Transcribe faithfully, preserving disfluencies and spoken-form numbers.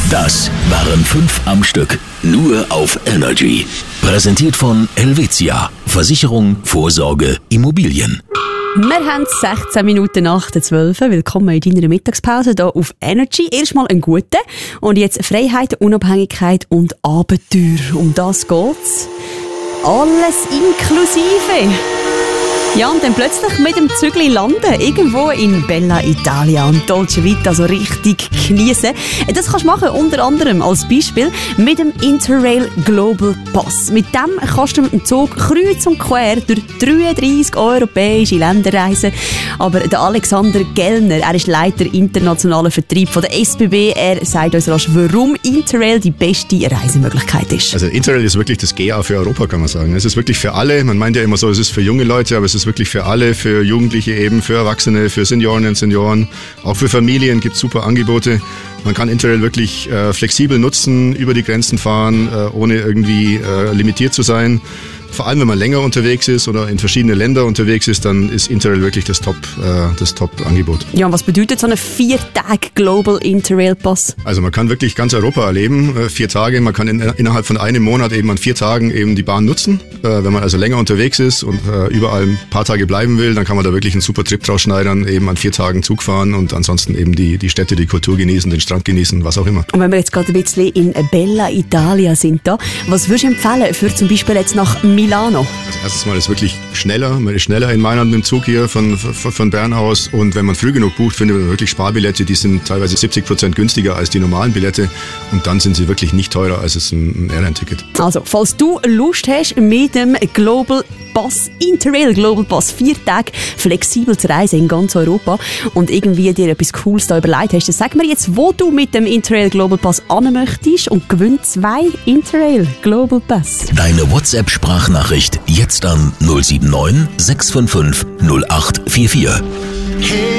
Das waren fünf am Stück, nur auf Energy. Präsentiert von Helvetia. Versicherung, Vorsorge, Immobilien. Wir haben sechzehn Minuten nach der zwölf. Willkommen in deiner Mittagspause hier auf Energy. Erstmal einen guten und jetzt Freiheit, Unabhängigkeit und Abenteuer. Um das geht's. Alles inklusive. Ja, und dann plötzlich mit dem Zügli landen, irgendwo in Bella Italia und Dolce Vita so richtig geniessen. Das kannst du machen, unter anderem als Beispiel mit dem Interrail Global Pass. Mit dem kannst du mit dem Zug kreuz und quer durch dreiunddreissig europäische Länder reisen. Aber der Alexander Gellner, er ist Leiter internationalen Vertrieb von der S B B. Er sagt uns rasch, warum Interrail die beste Reisemöglichkeit ist. Also Interrail ist wirklich das G A für Europa, kann man sagen. Es ist wirklich für alle. Man meint ja immer so, es ist für junge Leute, aber es ist wirklich für alle, für Jugendliche eben, für Erwachsene, für Seniorinnen und Senioren. Auch für Familien gibt es super Angebote. Man kann Interrail wirklich äh, flexibel nutzen, über die Grenzen fahren, äh, ohne irgendwie äh, limitiert zu sein. Vor allem, wenn man länger unterwegs ist oder in verschiedene Länder unterwegs ist, dann ist Interrail wirklich das Top, äh, das Top-Angebot. Ja, und was bedeutet so ein vier Tage Global Interrail Pass? Also man kann wirklich ganz Europa erleben, äh, vier Tage. Man kann in, innerhalb von einem Monat eben an vier Tagen eben die Bahn nutzen. Äh, wenn man also länger unterwegs ist und äh, überall ein paar Tage bleiben will, dann kann man da wirklich einen super Trip draus schneidern, eben an vier Tagen Zug fahren und ansonsten eben die, die Städte, die Kultur genießen, den Strand genießen, was auch immer. Und wenn wir jetzt gerade ein bisschen in Bella Italia sind, da, was würdest du empfehlen für zum Beispiel jetzt nach Milano? Also erstes Mal ist wirklich schneller, man ist schneller in Mailand mit dem Zug hier von, von, von Bern aus und wenn man früh genug bucht, findet man wirklich Sparbillette, die sind teilweise siebzig Prozent günstiger als die normalen Billette und dann sind sie wirklich nicht teurer als es ein, ein Airline-Ticket. Also, falls du Lust hast mit dem Global Pass, Interrail Global Pass, vier Tage flexibel zu reisen in ganz Europa und irgendwie dir etwas Cooles da überlegt hast, dann sag mir jetzt, wo du mit dem Interrail Global Pass an möchtest und gewinn zwei Interrail Global Pass. Deine WhatsApp-Sprachnachricht jetzt an null sieben neun sechs fünf fünf null acht vier vier.